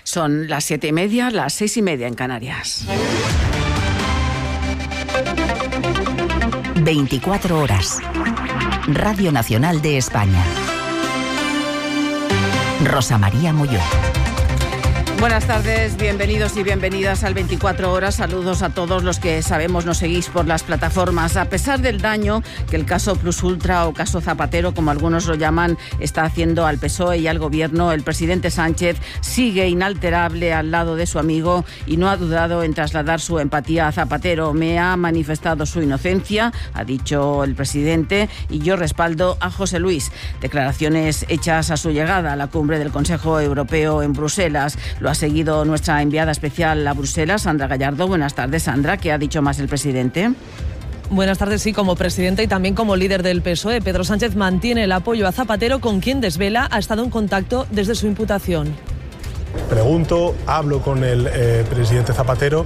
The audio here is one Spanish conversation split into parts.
Son las 7:30, las 6:30 en Canarias. 24 horas. Radio Nacional de España. Rosa María Molló. Buenas tardes, bienvenidos y bienvenidas al 24 horas. Saludos a todos los que sabemos nos seguís por las plataformas. A pesar del daño que el caso Plus Ultra o caso Zapatero, como algunos lo llaman, está haciendo al PSOE y al Gobierno, el presidente Sánchez sigue inalterable al lado de su amigo y no ha dudado en trasladar su empatía a Zapatero. Me ha manifestado su inocencia, ha dicho el presidente, y yo respaldo a José Luis. Declaraciones hechas a su llegada a la cumbre del Consejo Europeo en Bruselas. Lo ha seguido nuestra enviada especial a Bruselas, Sandra Gallardo. Buenas tardes, Sandra. ¿Qué ha dicho más el presidente? Buenas tardes. Sí, como presidente y también como líder del PSOE, Pedro Sánchez mantiene el apoyo a Zapatero, con quien desvela ha estado en contacto desde su imputación. Pregunto, hablo con el presidente Zapatero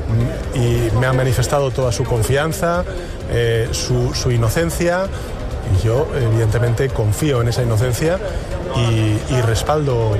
y me ha manifestado toda su confianza, su inocencia. Y yo, evidentemente, confío en esa inocencia y respaldo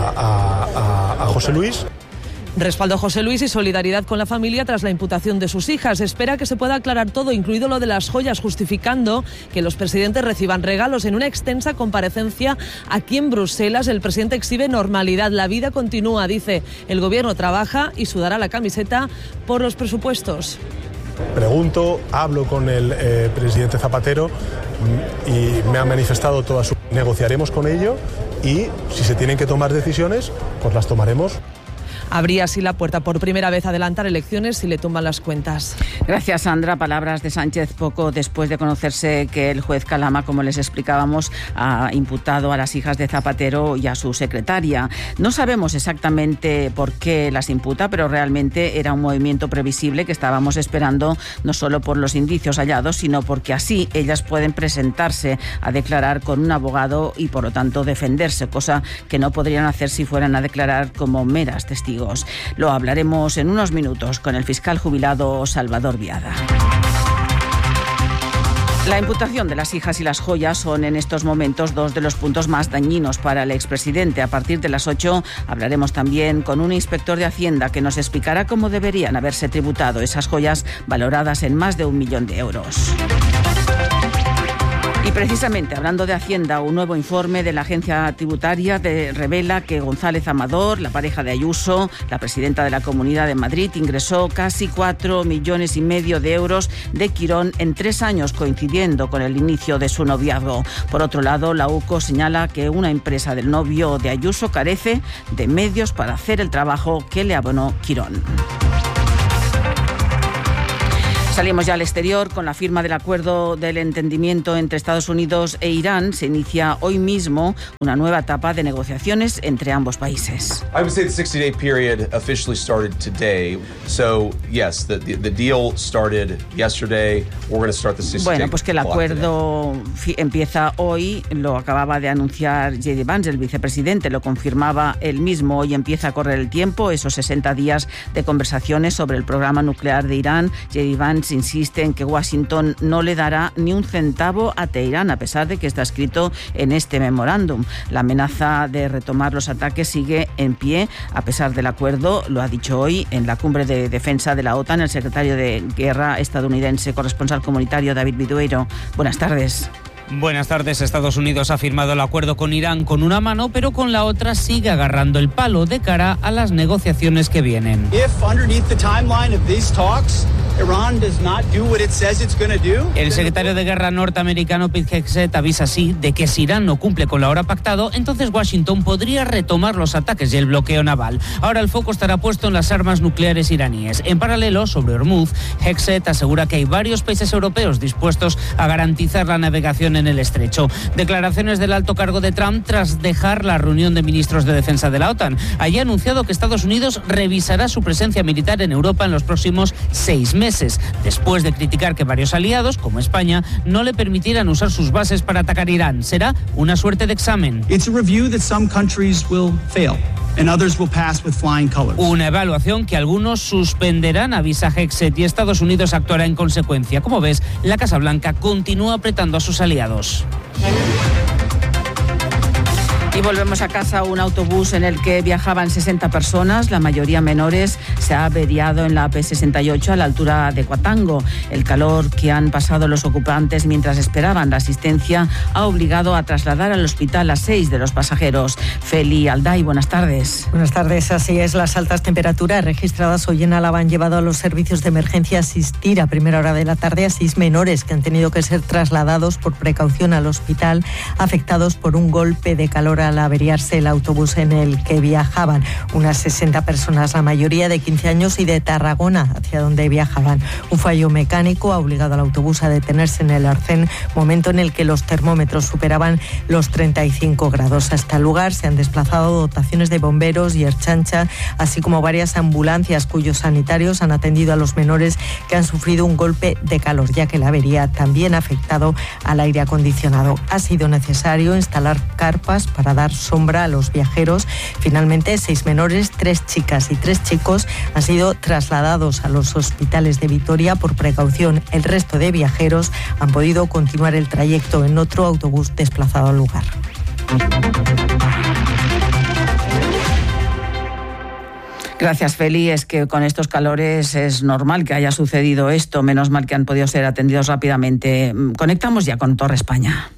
a José Luis. Respaldo a José Luis y solidaridad con la familia tras la imputación de sus hijas. Espera que se pueda aclarar todo, incluido lo de las joyas, justificando que los presidentes reciban regalos. En una extensa comparecencia aquí en Bruselas, el presidente exhibe normalidad. La vida continúa, dice. El Gobierno trabaja y sudará la camiseta por los presupuestos. Pregunto, hablo con el presidente Zapatero y me ha manifestado toda su... Negociaremos con ello y si se tienen que tomar decisiones, pues las tomaremos. Abría así la puerta por primera vez a adelantar elecciones si le tumban las cuentas. Gracias, Sandra. Palabras de Sánchez poco después de conocerse que el juez Calama, como les explicábamos, ha imputado a las hijas de Zapatero y a su secretaria. No sabemos exactamente por qué las imputa, pero realmente era un movimiento previsible que estábamos esperando, no solo por los indicios hallados, sino porque así ellas pueden presentarse a declarar con un abogado y, por lo tanto, defenderse, cosa que no podrían hacer si fueran a declarar como meras testigos. Lo hablaremos en unos minutos con el fiscal jubilado Salvador Biada. La imputación de las hijas y las joyas son en estos momentos dos de los puntos más dañinos para el expresidente. A partir de las 8 hablaremos también con un inspector de Hacienda que nos explicará cómo deberían haberse tributado esas joyas valoradas en más de 1 millón de euros. Y precisamente, hablando de Hacienda, un nuevo informe de la agencia tributaria revela que González Amador, la pareja de Ayuso, la presidenta de la Comunidad de Madrid, ingresó casi 4,5 millones de euros de Quirón en 3 años, coincidiendo con el inicio de su noviazgo. Por otro lado, la UCO señala que una empresa del novio de Ayuso carece de medios para hacer el trabajo que le abonó Quirón. Salimos ya al exterior con la firma del acuerdo del entendimiento entre Estados Unidos e Irán. Se inicia hoy mismo una nueva etapa de negociaciones entre ambos países. I would say the 60-day period officially started today. So, yes, the deal started yesterday. We're going to start the 60-day. Bueno, pues que el acuerdo empieza hoy. Lo acababa de anunciar J.D. Vance, el vicepresidente. Lo confirmaba él mismo. Hoy empieza a correr el tiempo, esos 60 días de conversaciones sobre el programa nuclear de Irán. J.D. Vance insiste en que Washington no le dará ni un centavo a Teherán, a pesar de que está escrito en este memorándum. La amenaza de retomar los ataques sigue en pie, a pesar del acuerdo. Lo ha dicho hoy en la cumbre de defensa de la OTAN el secretario de Guerra estadounidense, corresponsal comunitario David Bidueiro. Buenas tardes. Buenas tardes. Estados Unidos ha firmado el acuerdo con Irán con una mano, pero con la otra sigue agarrando el palo de cara a las negociaciones que vienen. El secretario de Guerra norteamericano Pete Hegseth avisa así de que si Irán no cumple con la hora pactado, entonces Washington podría retomar los ataques y el bloqueo naval. Ahora el foco estará puesto en las armas nucleares iraníes. En paralelo, sobre Hormuz, Hegseth asegura que hay varios países europeos dispuestos a garantizar la navegación en el estrecho. Declaraciones del alto cargo de Trump tras dejar la reunión de ministros de defensa de la OTAN. Allí ha anunciado que Estados Unidos revisará su presencia militar en Europa en los próximos 6 meses, después de criticar que varios aliados, como España, no le permitieran usar sus bases para atacar Irán. Será una suerte de examen. Una evaluación que algunos suspenderán, avisa Hegseth, y Estados Unidos actuará en consecuencia. Como ves, la Casa Blanca continúa apretando a sus aliados. Y volvemos a casa. Un autobús en el que viajaban 60 personas, la mayoría menores, se ha averiado en la AP68 a la altura de Cuatango. El calor que han pasado los ocupantes mientras esperaban la asistencia ha obligado a trasladar al hospital a 6 de los pasajeros. Feli Alday, buenas tardes. Buenas tardes, así es. Las altas temperaturas registradas hoy en Álava han llevado a los servicios de emergencia a asistir a primera hora de la tarde a 6 menores que han tenido que ser trasladados por precaución al hospital, afectados por un golpe de calor al averiarse el autobús en el que viajaban. Unas 60 personas, la mayoría de 15 años y de Tarragona, hacia donde viajaban. Un fallo mecánico ha obligado al autobús a detenerse en el arcén, momento en el que los termómetros superaban los 35 grados. Hasta el lugar se han desplazado dotaciones de bomberos y Ertzaintza, así como varias ambulancias cuyos sanitarios han atendido a los menores que han sufrido un golpe de calor, ya que la avería también ha afectado al aire acondicionado. Ha sido necesario instalar carpas para dar sombra a los viajeros. Finalmente, 6 menores, 3 chicas y 3 chicos han sido trasladados a los hospitales de Vitoria por precaución. El resto de viajeros han podido continuar el trayecto en otro autobús desplazado al lugar. Gracias, Feli. Es que con estos calores es normal que haya sucedido esto. Menos mal que han podido ser atendidos rápidamente. Conectamos ya con Torre España.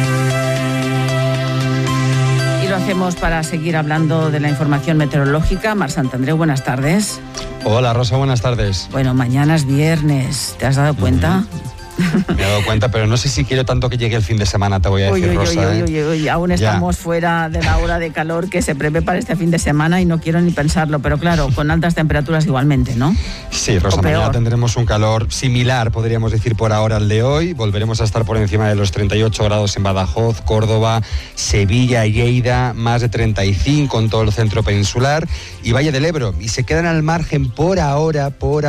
Y lo hacemos para seguir hablando de la información meteorológica. Mar Santandreu, buenas tardes. Hola, Rosa, buenas tardes. Bueno, mañana es viernes. ¿Te has dado cuenta? Me he dado cuenta, pero no sé si quiero tanto que llegue el fin de semana, te voy a decir, Rosa. Aún estamos fuera de la hora de calor que se prevé para este fin de semana y no quiero ni pensarlo, pero claro, con altas temperaturas igualmente, ¿no? Sí, Rosa, mañana tendremos un calor similar, podríamos decir, por ahora al de hoy. Volveremos a estar por encima de los 38 grados en Badajoz, Córdoba, Sevilla, Lleida, más de 35 en todo el centro peninsular y Valle del Ebro. Y se quedan al margen por ahora,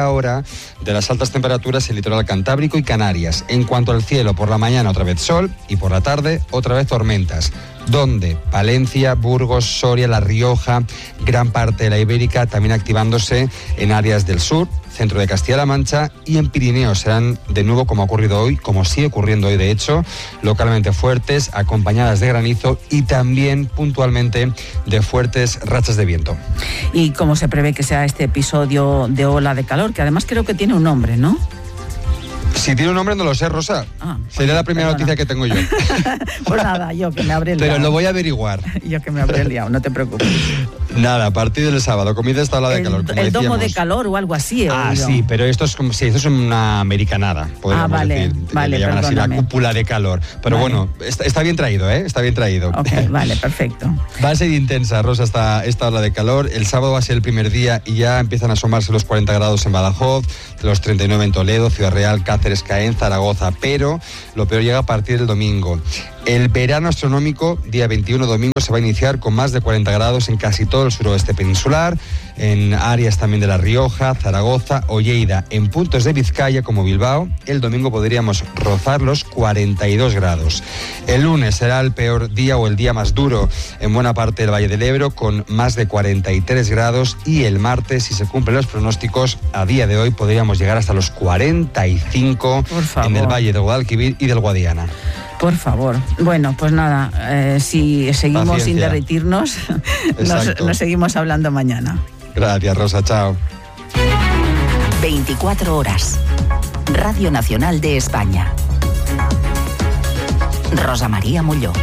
de las altas temperaturas el litoral cantábrico y Canarias. En cuanto al cielo, por la mañana otra vez sol y por la tarde otra vez tormentas. ¿Dónde? Palencia, Burgos, Soria, La Rioja, gran parte de la Ibérica, también activándose en áreas del sur, centro de Castilla-La Mancha y en Pirineos. Serán de nuevo, como ha ocurrido hoy, como sigue ocurriendo hoy de hecho, localmente fuertes, acompañadas de granizo y también puntualmente de fuertes rachas de viento. ¿Y cómo se prevé que sea este episodio de ola de calor? Que además creo que tiene un nombre, ¿no? Si tiene un nombre no lo sé, Rosa. Sería la primera noticia que tengo yo. Pues nada, yo que me habré liado. Pero lo voy a averiguar. Yo que me habré liado, no te preocupes. Nada, a partir del sábado comienza esta ola de calor, como el decíamos. domo de calor o algo así. Sí, pero esto es como si esto es una americanada, podríamos decir. Vale, le llaman así la cúpula de calor. Pero bueno, está bien traído, ¿eh? Está bien traído. Ok, vale, perfecto. Va a ser intensa, Rosa, esta ola de calor. El sábado va a ser el primer día y ya empiezan a asomarse los 40 grados en Badajoz, los 39 en Toledo, Ciudad Real, Cáceres, Caen, Zaragoza. Pero lo peor llega a partir del domingo. El verano astronómico, día 21 domingo, se va a iniciar con más de 40 grados en casi todo el suroeste peninsular, en áreas también de La Rioja, Zaragoza o Lleida. En puntos de Vizcaya, como Bilbao, el domingo podríamos rozar los 42 grados. El lunes será el peor día o el día más duro en buena parte del Valle del Ebro, con más de 43 grados. Y el martes, si se cumplen los pronósticos, a día de hoy podríamos llegar hasta los 45 en el Valle del Guadalquivir y del Guadiana. Por favor. Bueno, pues nada, si seguimos Paciencia. Sin derretirnos, nos seguimos hablando mañana. Gracias, Rosa, chao. 24 horas. Radio Nacional de España. Rosa María Molló.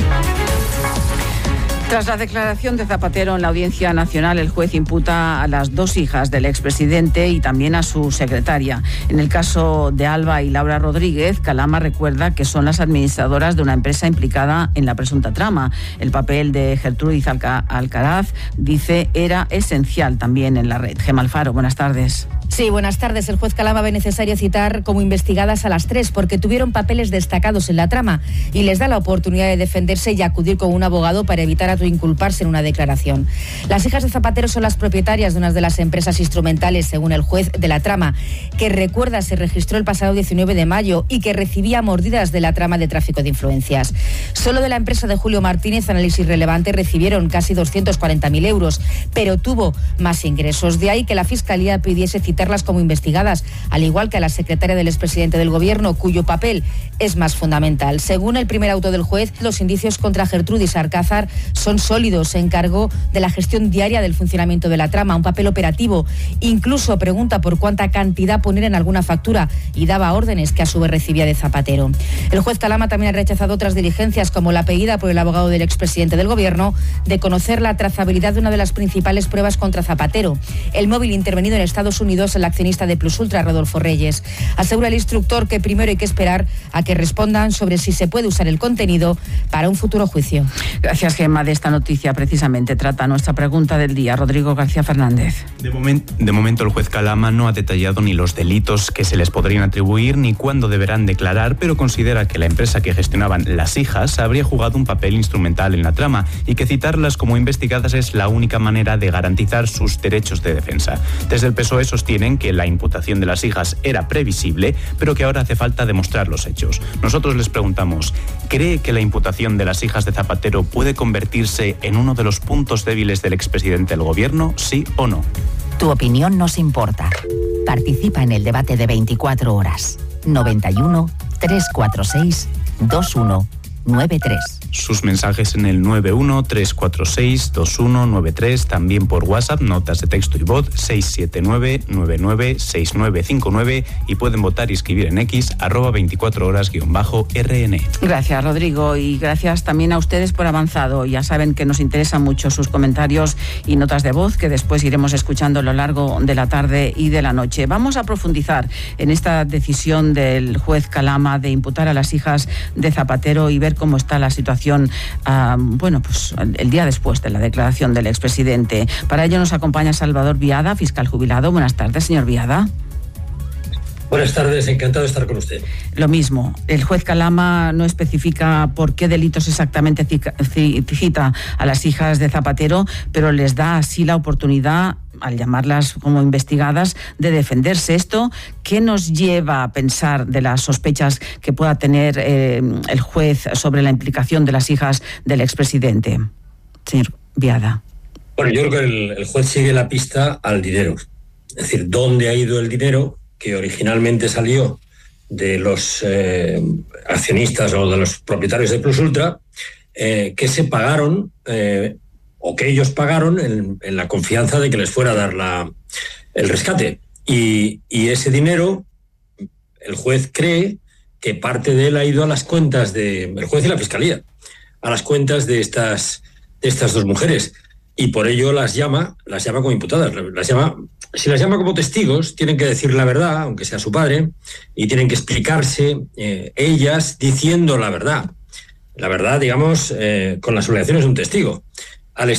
Tras la declaración de Zapatero en la Audiencia Nacional, el juez imputa a las 2 hijas del expresidente y también a su secretaria. En el caso de Alba y Laura Rodríguez, Calama recuerda que son las administradoras de una empresa implicada en la presunta trama. El papel de Gertrudis Alcaraz, dice, era esencial también en la red. Gemma Alfaro, buenas tardes. Sí, buenas tardes. El juez Calama ve necesario citar como investigadas a las 3 porque tuvieron papeles destacados en la trama y les da la oportunidad de defenderse y acudir con un abogado para evitar autoinculparse en una declaración. Las hijas de Zapatero son las propietarias de una de las empresas instrumentales, según el juez, de la trama, que recuerda se registró el pasado 19 de mayo y que recibía mordidas de la trama de tráfico de influencias. Solo de la empresa de Julio Martínez, Análisis Relevante, recibieron casi 240.000 euros, pero tuvo más ingresos. De ahí que la Fiscalía pidiese citar tramitarlas como investigadas, al igual que a la secretaria del expresidente del Gobierno, cuyo papel es más fundamental. Según el primer auto del juez, los indicios contra Gertrudis Alcázar son sólidos. Se encargó de la gestión diaria del funcionamiento de la trama, un papel operativo. Incluso pregunta por cuánta cantidad poner en alguna factura y daba órdenes que a su vez recibía de Zapatero. El juez Calama también ha rechazado otras diligencias, como la pedida por el abogado del expresidente del Gobierno de conocer la trazabilidad de una de las principales pruebas contra Zapatero, el móvil intervenido en Estados Unidos el accionista de Plus Ultra, Rodolfo Reyes. Asegura el instructor que primero hay que esperar a que respondan sobre si se puede usar el contenido para un futuro juicio. Gracias, Gemma. De esta noticia precisamente trata nuestra pregunta del día. Rodrigo García Fernández. De momento el juez Calama no ha detallado ni los delitos que se les podrían atribuir ni cuándo deberán declarar, pero considera que la empresa que gestionaban las hijas habría jugado un papel instrumental en la trama y que citarlas como investigadas es la única manera de garantizar sus derechos de defensa. Desde el PSOE sostienen que la imputación de las hijas era previsible, pero que ahora hace falta demostrar los hechos. Nosotros les preguntamos, ¿cree que la imputación de las hijas de Zapatero puede convertirse en uno de los puntos débiles del expresidente del Gobierno, sí o no? Tu opinión nos importa. Participa en el debate de 24 horas. 91 346 2193. Sus mensajes en el 91-346-2193, también por WhatsApp, notas de texto y voz 679-996959 y pueden votar y escribir en X @24horas_RN. Gracias, Rodrigo, y gracias también a ustedes por avanzado. Ya saben que nos interesan mucho sus comentarios y notas de voz que después iremos escuchando a lo largo de la tarde y de la noche. Vamos a profundizar en esta decisión del juez Calama de imputar a las hijas de Zapatero y ver cómo está la situación el día después de la declaración del expresidente. Para ello nos acompaña Salvador Viada, fiscal jubilado. Buenas tardes, señor Viada. Buenas tardes, encantado de estar con usted. Lo mismo, el juez Calama no especifica por qué delitos exactamente cita a las hijas de Zapatero, pero les da así la oportunidad, al llamarlas como investigadas, de defenderse. ¿Esto qué nos lleva a pensar de las sospechas que pueda tener el juez sobre la implicación de las hijas del expresidente? Señor Viada. Bueno, yo creo que el juez sigue la pista al dinero. Es decir, ¿dónde ha ido el dinero que originalmente salió de los accionistas o de los propietarios de Plus Ultra, que se pagaron o que ellos pagaron en la confianza de que les fuera a dar el rescate? Y ese dinero, el juez cree que parte de él ha ido a las cuentas el juez y la fiscalía, a las cuentas de estas dos mujeres, y por ello las llama como imputadas. Si las llama como testigos, tienen que decir la verdad, aunque sea su padre, y tienen que explicarse ellas diciendo la verdad. La verdad, digamos, con las obligaciones de un testigo. Al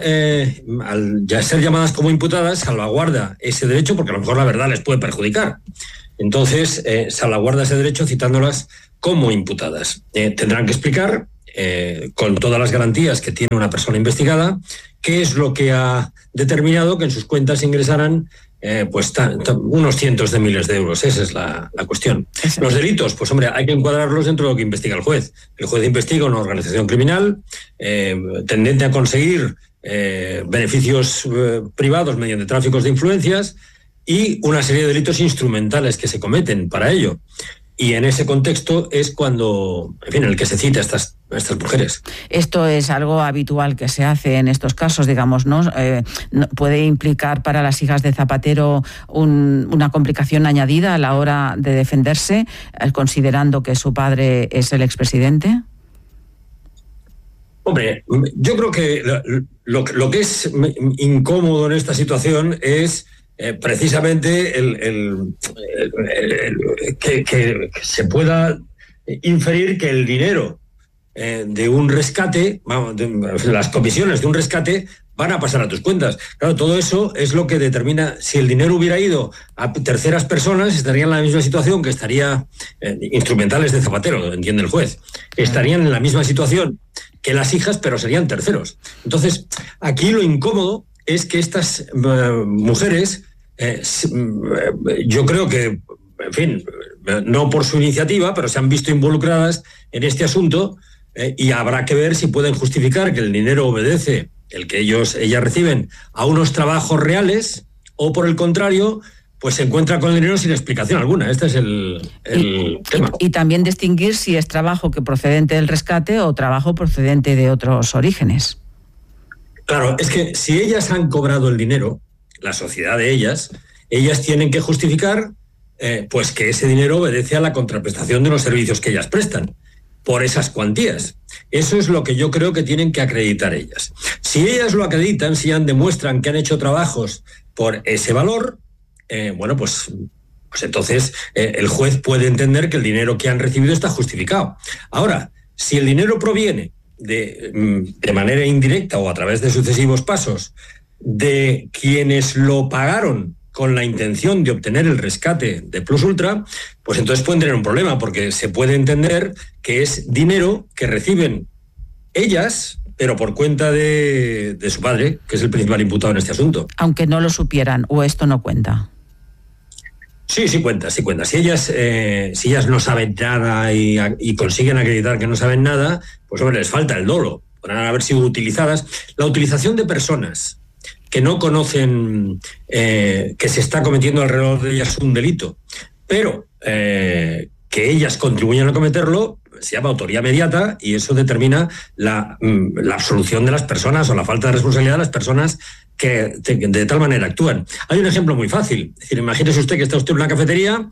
ya ser llamadas como imputadas, salvaguarda ese derecho, porque a lo mejor la verdad les puede perjudicar. Entonces, salvaguarda ese derecho citándolas como imputadas. Tendrán que explicar, con todas las garantías que tiene una persona investigada, qué es lo que ha determinado que en sus cuentas ingresaran unos cientos de miles de euros. Esa es la cuestión. Los delitos, pues hombre, hay que encuadrarlos dentro de lo que investiga el juez. El juez investiga una organización criminal tendente a conseguir beneficios privados mediante tráficos de influencias y una serie de delitos instrumentales que se cometen para ello. Y en ese contexto es cuando, en el que se cita a estas mujeres. Esto es algo habitual que se hace en estos casos, digamos, ¿no? ¿Puede implicar para las hijas de Zapatero una complicación añadida a la hora de defenderse, considerando que su padre es el expresidente? Hombre, yo creo que lo que es incómodo en esta situación es precisamente que se pueda inferir que el dinero de un rescate, las comisiones de un rescate, van a pasar a tus cuentas. Claro, todo eso es lo que determina. Si el dinero hubiera ido a terceras personas, estarían en la misma situación que estaría instrumentales de Zapatero, entiende el juez. Estarían en la misma situación que las hijas, pero serían terceros. Entonces, aquí lo incómodo es que estas mujeres, yo creo que, en fin, no por su iniciativa, pero se han visto involucradas en este asunto, y habrá que ver si pueden justificar que el dinero obedece, el que ellas reciben, a unos trabajos reales, o por el contrario, pues se encuentra con el dinero sin explicación alguna. Este es el tema. Y también distinguir si es trabajo que procedente del rescate o trabajo procedente de otros orígenes. Claro, es que si ellas han cobrado el dinero, la sociedad de ellas tienen que justificar pues que ese dinero obedece a la contraprestación de los servicios que ellas prestan por esas cuantías. Eso es lo que yo creo que tienen que acreditar ellas. Si ellas lo acreditan, si ellas demuestran que han hecho trabajos por ese valor, bueno, pues entonces el juez puede entender que el dinero que han recibido está justificado. Ahora, si el dinero proviene de manera indirecta o a través de sucesivos pasos de quienes lo pagaron con la intención de obtener el rescate de Plus Ultra, pues entonces pueden tener un problema, porque se puede entender que es dinero que reciben ellas, pero por cuenta de su padre, que es el principal imputado en este asunto. Aunque no lo supieran, o esto no cuenta. Sí cuenta. Si ellas no saben nada y consiguen acreditar que no saben nada, pues hombre, les falta el dolo. Podrán haber sido utilizadas. La utilización de personas que no conocen que se está cometiendo alrededor de ellas un delito, pero que ellas contribuyen a cometerlo, se llama autoría mediata, y eso determina la absolución de las personas o la falta de responsabilidad de las personas que de tal manera actúan. Hay un ejemplo muy fácil. Es decir, imagínese usted que está usted en una cafetería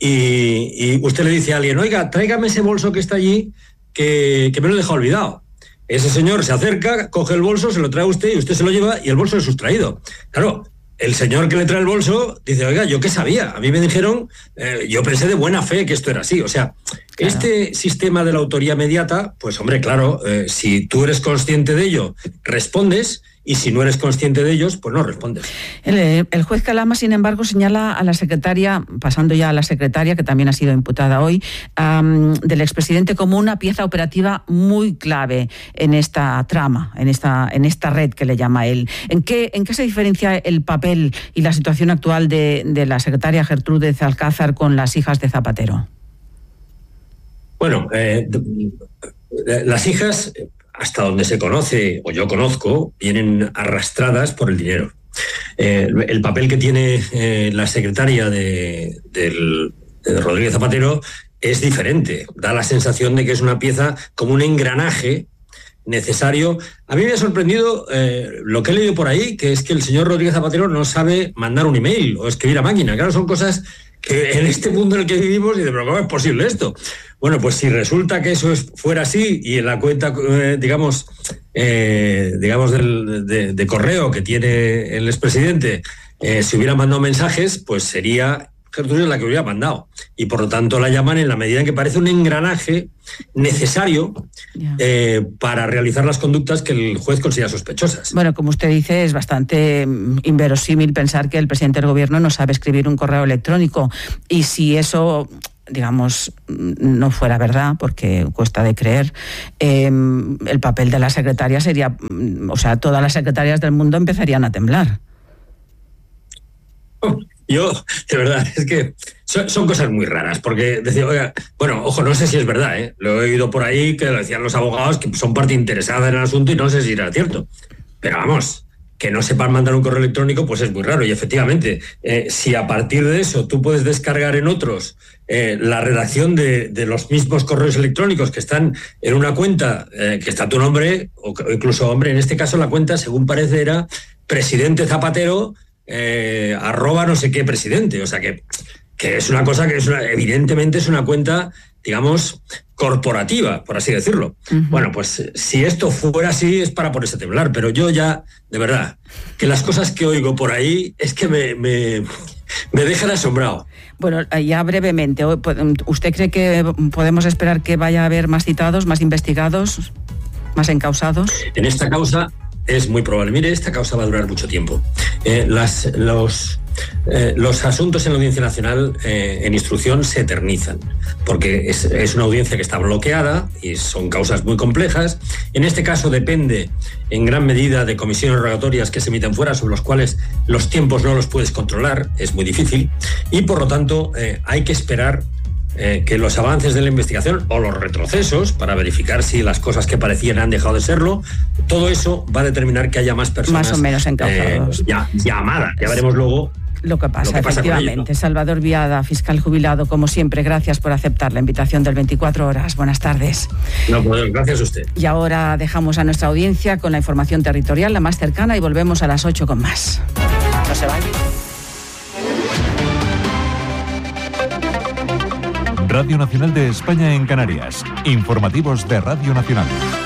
y usted le dice a alguien: oiga, tráigame ese bolso que está allí, que me lo he dejado olvidado. Ese señor se acerca, coge el bolso, se lo trae a usted y usted se lo lleva y el bolso es sustraído. Claro, el señor que le trae el bolso dice: oiga, ¿yo qué sabía? A mí me dijeron, yo pensé de buena fe que esto era así. O sea, claro, este sistema de la autoría mediata, pues hombre, claro, si tú eres consciente de ello, respondes, y si no eres consciente de ellos, pues no respondes. El juez Calama, sin embargo, señala a la secretaria, pasando ya a la secretaria, que también ha sido imputada hoy, del expresidente como una pieza operativa muy clave en esta trama, en esta red que le llama él. ¿En qué se diferencia el papel y la situación actual de la secretaria Gertrudez Alcázar con las hijas de Zapatero? Bueno, las hijas, hasta donde se conoce, o yo conozco, vienen arrastradas por el dinero. El papel que tiene la secretaria de Rodríguez Zapatero es diferente. Da la sensación de que es una pieza como un engranaje necesario. A mí me ha sorprendido lo que he leído por ahí, que es que el señor Rodríguez Zapatero no sabe mandar un email o escribir a máquina. Claro, son cosas que en este mundo en el que vivimos, y de pero ¿cómo es posible esto? Bueno, pues si resulta que eso fuera así, y en la cuenta, digamos de correo que tiene el expresidente, si hubiera mandado mensajes, pues sería Gertrudez la que hubiera mandado. Y por lo tanto la llaman en la medida en que parece un engranaje necesario para realizar las conductas que el juez considera sospechosas. Bueno, como usted dice, es bastante inverosímil pensar que el presidente del gobierno no sabe escribir un correo electrónico. Y si eso, digamos, no fuera verdad, porque cuesta de creer, el papel de la secretaria sería, o sea, todas las secretarias del mundo empezarían a temblar. Yo, de verdad, es que son cosas muy raras, porque decía, oiga, bueno, ojo, no sé si es verdad, lo he oído por ahí que lo decían los abogados que son parte interesada en el asunto y no sé si era cierto. Pero vamos, que no sepan mandar un correo electrónico, pues es muy raro. Y efectivamente, si a partir de eso tú puedes descargar en otros la redacción de los mismos correos electrónicos que están en una cuenta que está tu nombre, o incluso, hombre, en este caso la cuenta, según parece, era presidente Zapatero, arroba no sé qué presidente. O sea que es una cosa que evidentemente es una cuenta, digamos, corporativa, por así decirlo. Uh-huh. Bueno, pues si esto fuera así es para ponerse a temblar, pero yo ya, de verdad, que las cosas que oigo por ahí es que me dejan asombrado. Bueno, ya brevemente, ¿usted cree que podemos esperar que vaya a haber más citados, más investigados, más encausados? En esta causa es muy probable. Mire, esta causa va a durar mucho tiempo. Los asuntos en la Audiencia Nacional en instrucción se eternizan, porque es una audiencia que está bloqueada y son causas muy complejas. En este caso depende en gran medida de comisiones rogatorias que se emiten fuera, sobre los cuales los tiempos no los puedes controlar, es muy difícil, y por lo tanto hay que esperar que los avances de la investigación o los retrocesos para verificar si las cosas que parecían han dejado de serlo, todo eso va a determinar que haya más personas más o menos encausados. llamadas. Ya veremos luego lo que pasa efectivamente. Salvador Viada, fiscal jubilado, como siempre, gracias por aceptar la invitación del 24 horas. Buenas tardes. No, pues gracias a usted. Y ahora dejamos a nuestra audiencia con la información territorial, la más cercana, y volvemos a las 8 con más. No se vayan. Radio Nacional de España en Canarias. Informativos de Radio Nacional.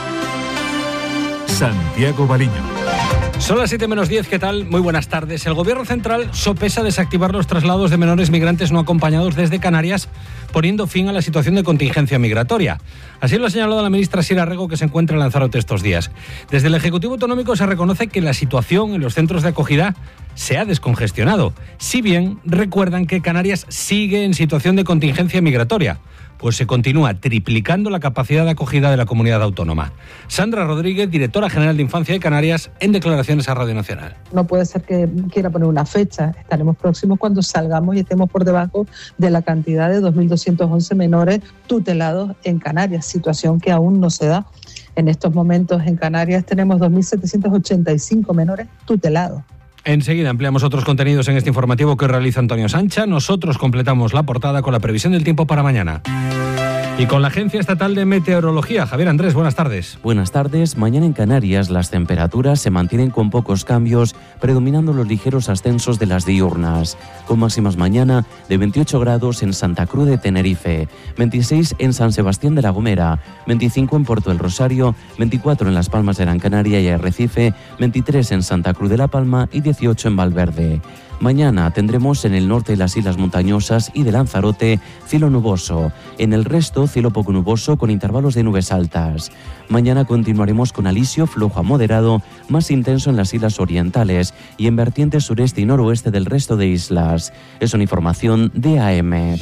Santiago Baliño. Son las 7 menos 10, ¿qué tal? Muy buenas tardes. El Gobierno Central sopesa desactivar los traslados de menores migrantes no acompañados desde Canarias, poniendo fin a la situación de contingencia migratoria. Así lo ha señalado la ministra Sira Rego, que se encuentra en Lanzarote estos días. Desde el Ejecutivo Autonómico se reconoce que la situación en los centros de acogida se ha descongestionado, si bien recuerdan que Canarias sigue en situación de contingencia migratoria, pues se continúa triplicando la capacidad de acogida de la comunidad autónoma. Sandra Rodríguez, directora general de Infancia de Canarias, en declaraciones a Radio Nacional. No puede ser que quiera poner una fecha. Estaremos próximos cuando salgamos y estemos por debajo de la cantidad de 2.211 menores tutelados en Canarias, situación que aún no se da. En estos momentos en Canarias tenemos 2.785 menores tutelados. Enseguida ampliamos otros contenidos en este informativo que realiza Antonio Sancha. Nosotros completamos la portada con la previsión del tiempo para mañana. Y con la Agencia Estatal de Meteorología. Javier Andrés, buenas tardes. Buenas tardes. Mañana en Canarias las temperaturas se mantienen con pocos cambios, predominando los ligeros ascensos de las diurnas, con máximas mañana de 28 grados en Santa Cruz de Tenerife, 26 en San Sebastián de la Gomera, 25 en Puerto del Rosario, 24 en Las Palmas de Gran Canaria y Arrecife, 23 en Santa Cruz de la Palma y 18 en Valverde. Mañana tendremos en el norte de las islas montañosas y de Lanzarote cielo nuboso. En el resto, cielo poco nuboso con intervalos de nubes altas. Mañana continuaremos con alisio flojo a moderado, más intenso en las islas orientales y en vertientes sureste y noroeste del resto de islas. Es una información de AM.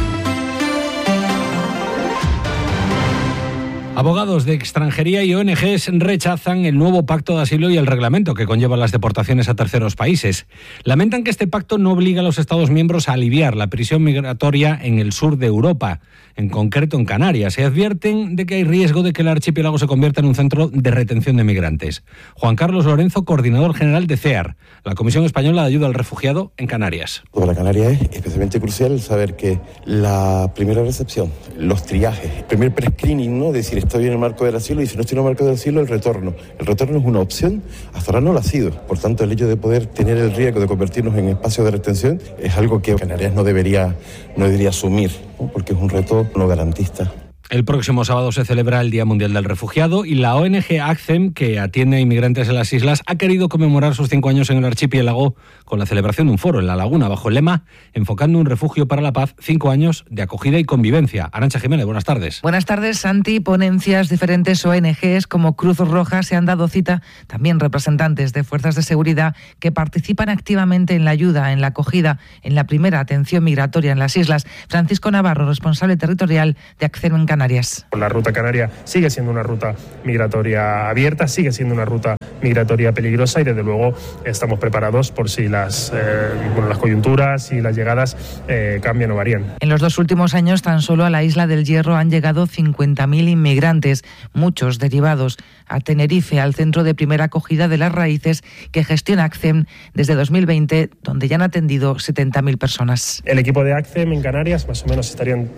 Abogados de extranjería y ONGs rechazan el nuevo pacto de asilo y el reglamento que conlleva las deportaciones a terceros países. Lamentan que este pacto no obliga a los Estados miembros a aliviar la presión migratoria en el sur de Europa, en concreto en Canarias, y advierten de que hay riesgo de que el archipiélago se convierta en un centro de retención de migrantes. Juan Carlos Lorenzo, coordinador general de CEAR, la Comisión Española de Ayuda al Refugiado en Canarias. Para Canarias es especialmente crucial saber que la primera recepción, los triajes, el primer pre-screening, ¿no? Es decir, estoy en el marco del asilo y si no estoy en el marco del asilo, el retorno. El retorno es una opción, hasta ahora no lo ha sido. Por tanto, el hecho de poder tener el riesgo de convertirnos en espacio de retención es algo que Canarias no debería asumir, ¿no? Porque es un reto no garantista. El próximo sábado se celebra el Día Mundial del Refugiado y la ONG ACCEM, que atiende a inmigrantes en las islas, ha querido conmemorar sus 5 años en el archipiélago con la celebración de un foro en La Laguna bajo el lema Enfocando un refugio para la paz, 5 años de acogida y convivencia. Arantxa Jiménez, buenas tardes. Buenas tardes, Santi. Ponencias, diferentes ONGs como Cruz Roja se han dado cita, también representantes de fuerzas de seguridad que participan activamente en la ayuda, en la acogida, en la primera atención migratoria en las islas. Francisco Navarro, responsable territorial de ACCEM en Canarias. La ruta canaria sigue siendo una ruta migratoria abierta, sigue siendo una ruta migratoria peligrosa y desde luego estamos preparados por si las coyunturas y las llegadas cambian o varían. En los 2 últimos años tan solo a la isla del Hierro han llegado 50.000 inmigrantes, muchos derivados a Tenerife, al centro de primera acogida de Las Raíces que gestiona ACCEM desde 2020, donde ya han atendido 70.000 personas. El equipo de ACCEM en Canarias más o menos estarían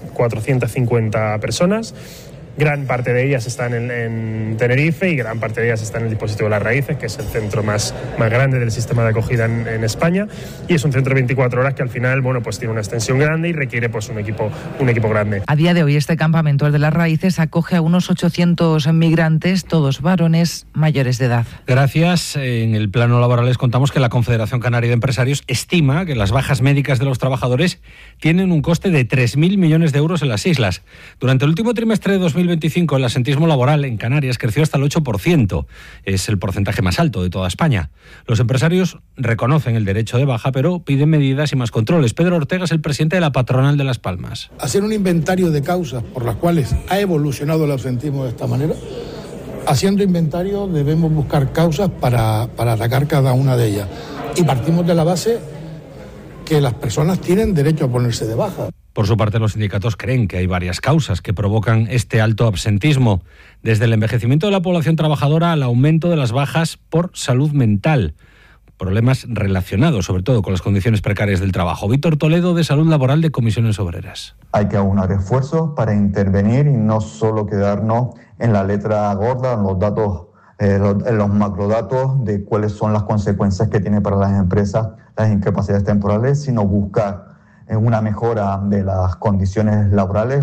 450 personas. Gran parte de ellas están en Tenerife y gran parte de ellas están en el dispositivo de Las Raíces, que es el centro más grande del sistema de acogida en España, y es un centro de 24 horas que al final pues tiene una extensión grande y requiere pues un equipo grande. A día de hoy este campamento, el de Las Raíces, acoge a unos 800 migrantes, todos varones mayores de edad. Gracias. En el plano laboral les contamos que la Confederación Canaria de Empresarios estima que las bajas médicas de los trabajadores tienen un coste de 3.000 millones de euros en las islas. Durante el último trimestre de 2025, el absentismo laboral en Canarias creció hasta el 8%. Es el porcentaje más alto de toda España. Los empresarios reconocen el derecho de baja, pero piden medidas y más controles. Pedro Ortega es el presidente de la patronal de Las Palmas. Hacer un inventario de causas por las cuales ha evolucionado el absentismo de esta manera. Haciendo inventario debemos buscar causas para atacar cada una de ellas. Y partimos de la base que las personas tienen derecho a ponerse de baja. Por su parte, los sindicatos creen que hay varias causas que provocan este alto absentismo, desde el envejecimiento de la población trabajadora al aumento de las bajas por salud mental. problemas relacionados sobre todo con las condiciones precarias del trabajo. Víctor Toledo, de Salud Laboral de Comisiones Obreras. Hay que aunar esfuerzos para intervenir y no solo quedarnos en la letra gorda, en los datos, en los macrodatos de cuáles son las consecuencias que tiene para las empresas las incapacidades temporales, sino buscar una mejora de las condiciones laborales.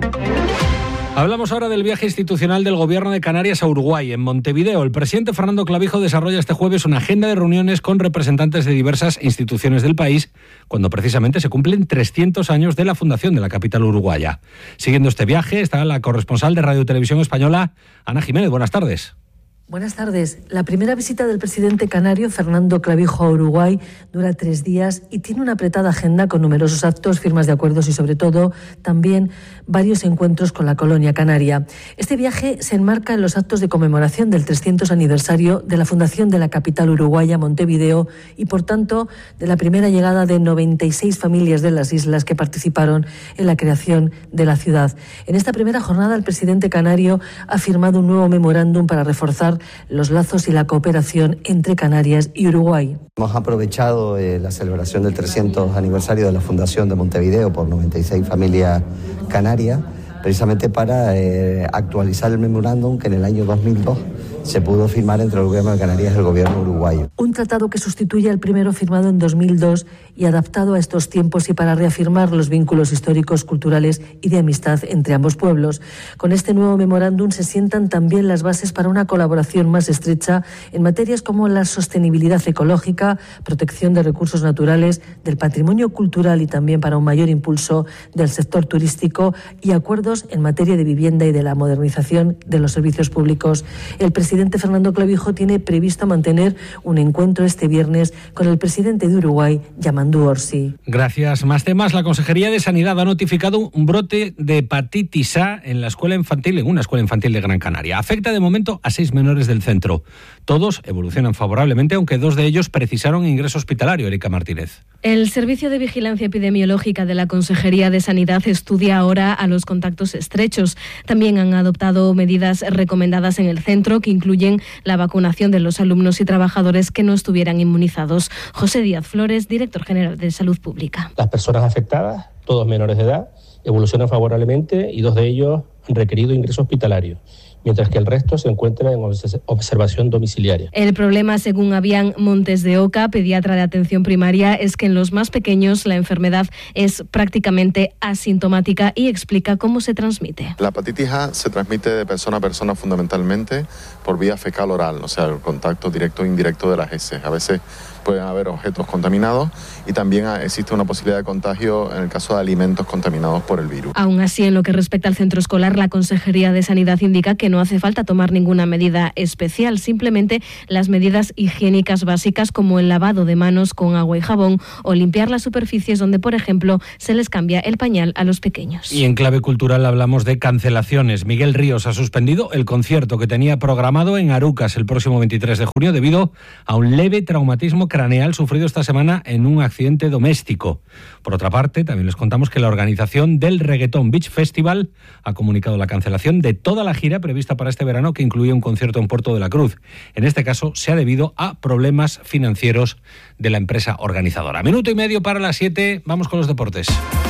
Hablamos ahora del viaje institucional del Gobierno de Canarias a Uruguay. En Montevideo, el presidente Fernando Clavijo desarrolla este jueves una agenda de reuniones con representantes de diversas instituciones del país, cuando precisamente se cumplen 300 años de la fundación de la capital uruguaya. Siguiendo este viaje está la corresponsal de Radio Televisión Española, Ana Jiménez. Buenas tardes. Buenas tardes. La primera visita del presidente canario Fernando Clavijo a Uruguay dura 3 días y tiene una apretada agenda con numerosos actos, firmas de acuerdos y, sobre todo, también varios encuentros con la colonia canaria. Este viaje se enmarca en los actos de conmemoración del 300 aniversario de la fundación de la capital uruguaya, Montevideo, y, por tanto, de la primera llegada de 96 familias de las islas que participaron en la creación de la ciudad. En esta primera jornada, el presidente canario ha firmado un nuevo memorándum para reforzar los lazos y la cooperación entre Canarias y Uruguay. Hemos aprovechado la celebración del 300 aniversario de la fundación de Montevideo por 96 familias canarias, precisamente para actualizar el memorándum que en el año 2002 se pudo firmar entre el Gobierno de Canarias y el Gobierno uruguayo. Un tratado que sustituye al primero firmado en 2002 y adaptado a estos tiempos y para reafirmar los vínculos históricos, culturales y de amistad entre ambos pueblos. Con este nuevo memorándum se sientan también las bases para una colaboración más estrecha en materias como la sostenibilidad ecológica, protección de recursos naturales, del patrimonio cultural y también para un mayor impulso del sector turístico y acuerdos en materia de vivienda y de la modernización de los servicios públicos. El presidente Fernando Clavijo tiene previsto mantener un encuentro este viernes con el presidente de Uruguay, Yamandu Orsi. Gracias. Más temas. La Consejería de Sanidad ha notificado un brote de hepatitis A en una escuela infantil de Gran Canaria. Afecta de momento a 6 menores del centro. Todos evolucionan favorablemente, aunque 2 de ellos precisaron ingreso hospitalario. Erika Martínez. El Servicio de Vigilancia Epidemiológica de la Consejería de Sanidad estudia ahora a los contactos estrechos. También han adoptado medidas recomendadas en el centro que incluyen la vacunación de los alumnos y trabajadores que no estuvieran inmunizados. José Díaz Flores, director general de Salud Pública. Las personas afectadas, todos menores de edad, evolucionan favorablemente y 2 de ellos han requerido ingreso hospitalario, mientras que el resto se encuentra en observación domiciliaria. El problema, según Avian Montes de Oca, pediatra de atención primaria, es que en los más pequeños la enfermedad es prácticamente asintomática y explica cómo se transmite. La hepatitis A se transmite de persona a persona fundamentalmente por vía fecal oral, o sea, el contacto directo e indirecto de las heces. A veces pueden haber objetos contaminados y también existe una posibilidad de contagio en el caso de alimentos contaminados por el virus. Aún así, en lo que respecta al centro escolar, la Consejería de Sanidad indica que no hace falta tomar ninguna medida especial, simplemente las medidas higiénicas básicas como el lavado de manos con agua y jabón o limpiar las superficies donde, por ejemplo, se les cambia el pañal a los pequeños. Y en clave cultural hablamos de cancelaciones. Miguel Ríos ha suspendido el concierto que tenía programado en Arucas el próximo 23 de junio debido a un leve traumatismo craneal sufrido esta semana en un accidente doméstico. Por otra parte, también les contamos que la organización del Reggaeton Beach Festival ha comunicado la cancelación de toda la gira prevista para este verano, que incluye un concierto en Puerto de la Cruz. En este caso se ha debido a problemas financieros de la empresa organizadora. 1 minuto y medio para las 7, vamos con los deportes.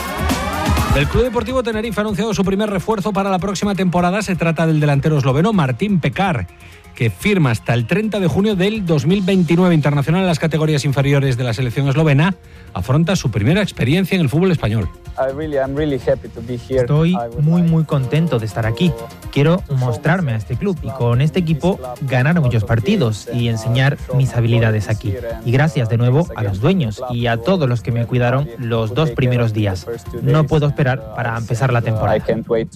El Club Deportivo Tenerife ha anunciado su primer refuerzo para la próxima temporada. Se trata del delantero esloveno Martín Pekar, que firma hasta el 30 de junio del 2029. Internacional en las categorías inferiores de la selección eslovena, afronta su primera experiencia en el fútbol español. Estoy muy contento de estar aquí. Quiero mostrarme a este club y con este equipo ganar muchos partidos y enseñar mis habilidades aquí. Y gracias de nuevo a los dueños y a todos los que me cuidaron los 2 primeros días. No puedo esperar para empezar la temporada.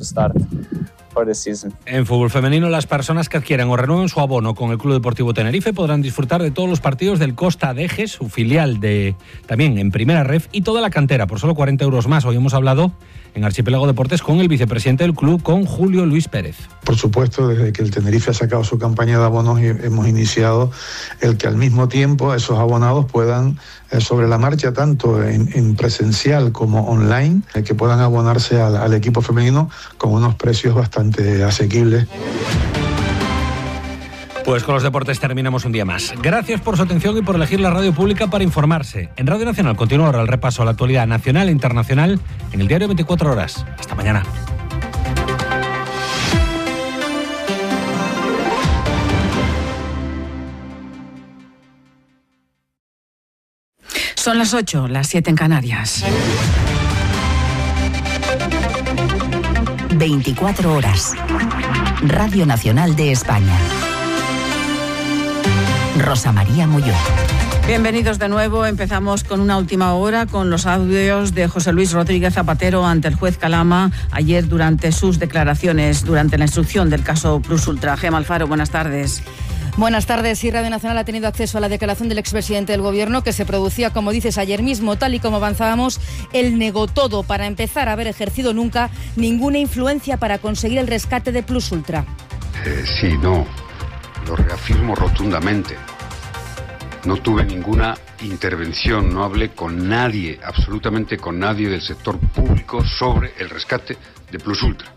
En fútbol femenino, las personas que adquieran o renueven su abono con el Club Deportivo Tenerife podrán disfrutar de todos los partidos del Costa Deje, su filial también en Primera Ref, y toda la cantera por solo 40 euros más. Hoy hemos hablado en Archipiélago Deportes con el vicepresidente del club, con Julio Luis Pérez. Por supuesto, desde que el Tenerife ha sacado su campaña de abonos, hemos iniciado el que al mismo tiempo esos abonados puedan, sobre la marcha, tanto en presencial como online, que puedan abonarse al equipo femenino con unos precios bastante asequibles. Pues con los deportes terminamos un día más. Gracias por su atención y por elegir la radio pública para informarse. En Radio Nacional continúa ahora el repaso a la actualidad nacional e internacional en el diario 24 horas. Hasta mañana. Son las 8, las 7 en Canarias. 24 horas. Radio Nacional de España. Rosa María Molló. Bienvenidos de nuevo. Empezamos con una última hora con los audios de José Luis Rodríguez Zapatero ante el juez Calama ayer durante sus declaraciones, durante la instrucción del caso Plus Ultra. Gema Alfaro, buenas tardes. Buenas tardes. Sí, Radio Nacional ha tenido acceso a la declaración del expresidente del Gobierno que se producía, como dices, ayer mismo. Tal y como avanzábamos, él negó todo para empezar a haber ejercido nunca ninguna influencia para conseguir el rescate de Plus Ultra. Sí, no. Lo reafirmo rotundamente. No tuve ninguna intervención, no hablé con nadie, absolutamente con nadie del sector público sobre el rescate de Plus Ultra.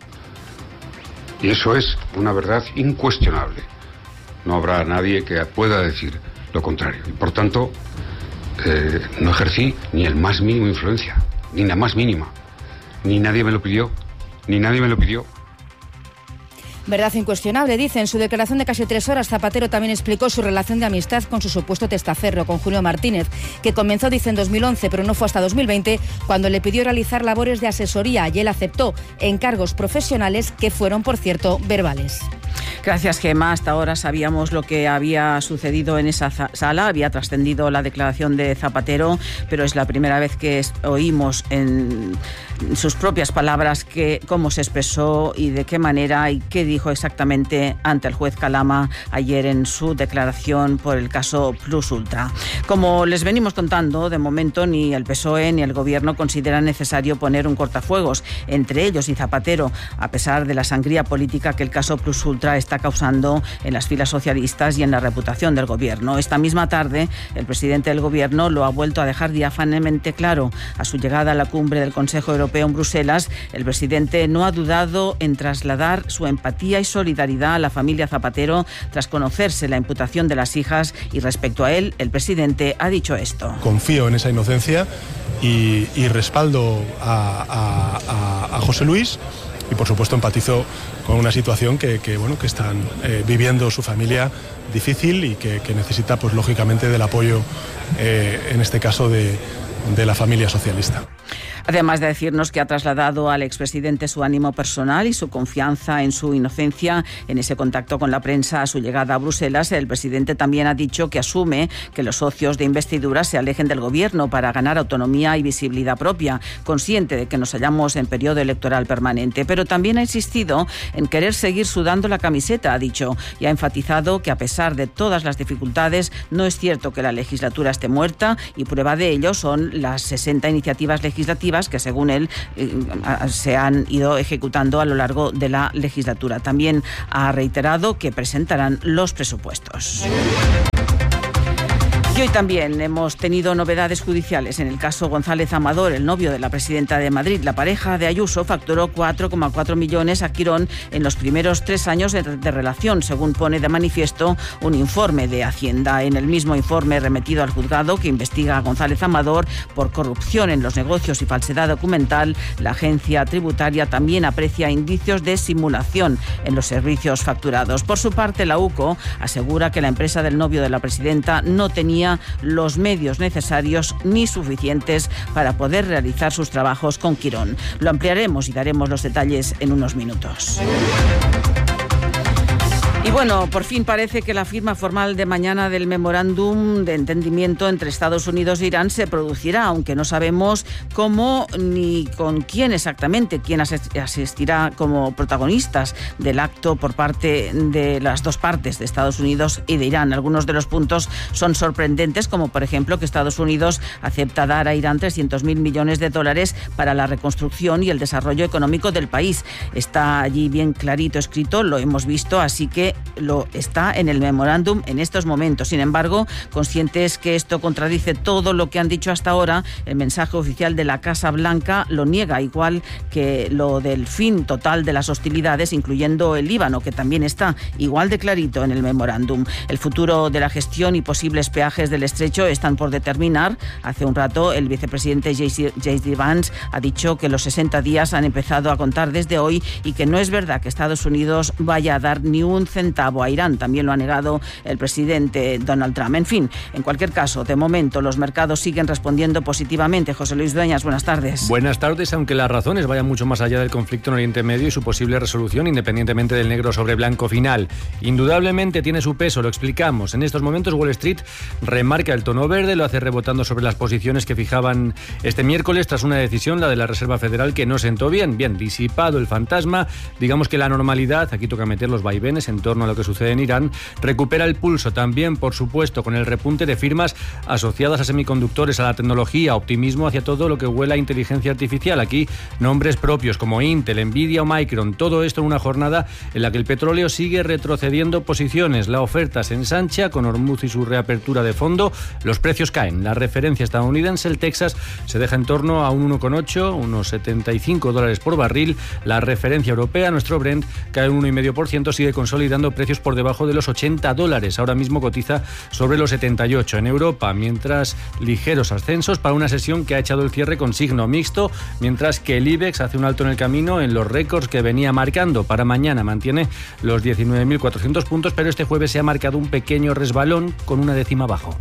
Y eso es una verdad incuestionable. No habrá nadie que pueda decir lo contrario. Y por tanto, no ejercí ni el más mínimo influencia, ni la más mínima. Ni nadie me lo pidió, ni nadie me lo pidió. Verdad incuestionable, dice. En su declaración de casi 3 horas, Zapatero también explicó su relación de amistad con su supuesto testaferro, con Julio Martínez, que comenzó, dice, en 2011, pero no fue hasta 2020, cuando le pidió realizar labores de asesoría y él aceptó encargos profesionales que fueron, por cierto, verbales. Gracias, Gema. Hasta ahora sabíamos lo que había sucedido en esa sala. Había trascendido la declaración de Zapatero, pero es la primera vez que oímos en sus propias palabras cómo se expresó y de qué manera y qué dijo exactamente ante el juez Calama ayer en su declaración por el caso Plus Ultra. Como les venimos contando, de momento ni el PSOE ni el Gobierno consideran necesario poner un cortafuegos entre ellos y Zapatero, a pesar de la sangría política que el caso Plus Ultra está causando en las filas socialistas y en la reputación del Gobierno. Esta misma tarde, el presidente del Gobierno lo ha vuelto a dejar diáfanamente claro. A su llegada a la cumbre del Consejo Europeo en Bruselas, el presidente no ha dudado en trasladar su empatía y solidaridad a la familia Zapatero tras conocerse la imputación de las hijas, y respecto a él, el presidente ha dicho esto. Confío en esa inocencia y respaldo a José Luis. Y por supuesto empatizo con una situación que están viviendo su familia difícil y que necesita, pues lógicamente, del apoyo, en este caso, de la familia socialista. Además de decirnos que ha trasladado al expresidente su ánimo personal y su confianza en su inocencia en ese contacto con la prensa a su llegada a Bruselas, el presidente también ha dicho que asume que los socios de investidura se alejen del Gobierno para ganar autonomía y visibilidad propia, consciente de que nos hallamos en periodo electoral permanente. Pero también ha insistido en querer seguir sudando la camiseta, ha dicho, y ha enfatizado que a pesar de todas las dificultades, no es cierto que la legislatura esté muerta, y prueba de ello son las 60 iniciativas legislativas que, según él, se han ido ejecutando a lo largo de la legislatura. También ha reiterado que presentarán los presupuestos. Y hoy también hemos tenido novedades judiciales. En el caso González Amador, el novio de la presidenta de Madrid, la pareja de Ayuso facturó 4,4 millones a Quirón en los primeros 3 años de relación, según pone de manifiesto un informe de Hacienda. En el mismo informe remitido al juzgado que investiga a González Amador por corrupción en los negocios y falsedad documental, la agencia tributaria también aprecia indicios de simulación en los servicios facturados. Por su parte, la UCO asegura que la empresa del novio de la presidenta no tenía los medios necesarios ni suficientes para poder realizar sus trabajos con Quirón. Lo ampliaremos y daremos los detalles en unos minutos. Y bueno, por fin parece que la firma formal de mañana del memorándum de entendimiento entre Estados Unidos e Irán se producirá, aunque no sabemos cómo ni con quién exactamente, quién asistirá como protagonistas del acto por parte de las dos partes, de Estados Unidos y de Irán. Algunos de los puntos son sorprendentes, como por ejemplo que Estados Unidos acepta dar a Irán 300.000 millones de dólares para la reconstrucción y el desarrollo económico del país. Está allí bien clarito escrito, lo hemos visto, así que que lo está en el memorándum en estos momentos. Sin embargo, conscientes que esto contradice todo lo que han dicho hasta ahora, el mensaje oficial de la Casa Blanca lo niega, igual que lo del fin total de las hostilidades, incluyendo el Líbano, que también está igual de clarito en el memorándum. El futuro de la gestión y posibles peajes del estrecho están por determinar. Hace un rato, el vicepresidente J.D. Vance ha dicho que los 60 días han empezado a contar desde hoy y que no es verdad que Estados Unidos vaya a dar ni un centavo a Irán. También lo ha negado el presidente Donald Trump. En fin, en cualquier caso, de momento los mercados siguen respondiendo positivamente. José Luis Dueñas, buenas tardes. Buenas tardes, aunque las razones vayan mucho más allá del conflicto en Oriente Medio y su posible resolución, independientemente del negro sobre blanco final. Indudablemente tiene su peso, lo explicamos. En estos momentos Wall Street remarca el tono verde, lo hace rebotando sobre las posiciones que fijaban este miércoles tras una decisión, la de la Reserva Federal, que no sentó bien. Bien, disipado el fantasma, digamos que la normalidad, aquí toca meter los vaivenes en torno a lo que sucede en Irán, recupera el pulso también, por supuesto, con el repunte de firmas asociadas a semiconductores, a la tecnología, optimismo hacia todo lo que huela a inteligencia artificial. Aquí nombres propios como Intel, Nvidia o Micron, todo esto en una jornada en la que el petróleo sigue retrocediendo posiciones. La oferta se ensancha con Hormuz y su reapertura de fondo, los precios caen. La referencia estadounidense, el Texas, se deja en torno a un 1,8, unos $75 por barril. La referencia europea, nuestro Brent, cae un 1,5%, sigue consolidando precios por debajo de los $80. Ahora mismo cotiza sobre los 78 en Europa, mientras ligeros ascensos para una sesión que ha echado el cierre con signo mixto, mientras que el IBEX hace un alto en el camino en los récords que venía marcando. Para mañana mantiene los 19.400 puntos, pero este jueves se ha marcado un pequeño resbalón con una décima abajo.